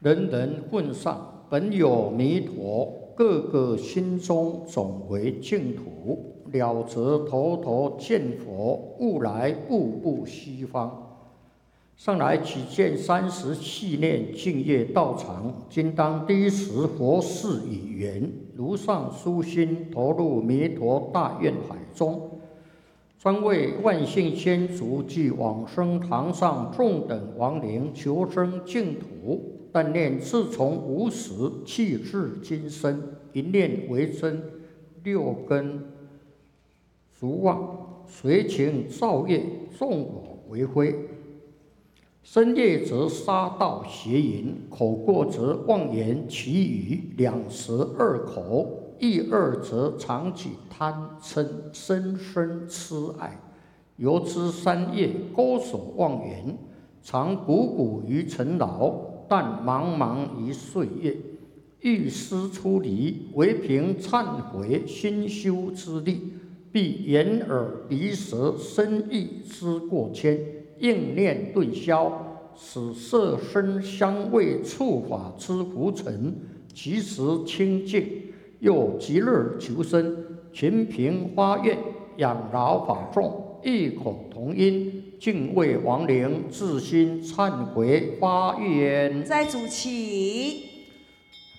人人混上，本有弥陀，个个心中总为净土。了则头头见佛，悟来步步西方。上来chỉ见30系念净业道场，今当第一时佛事已圆，如上殊心投入弥陀大愿海中，专为万幸先祖及往生堂上众等亡灵求生净土。但念自从无始弃至今生，一念为真，六根逐妄，随情造业，众果为非。身业则杀盗邪淫，口过则妄言绮语，两舌二口，意二则常起贪嗔深深痴爱。由之三业勾手妄言，常汩汩于尘劳，但茫茫于岁月。欲思出离，唯凭忏悔心修之力，必眼耳鼻舌身意之过愆，应念顿消，使色声香味触法之浮尘即时清净，又极乐求生，群凭发愿，仰饶法众，异口同音，敬畏亡灵，自心忏悔发愿。 在主起。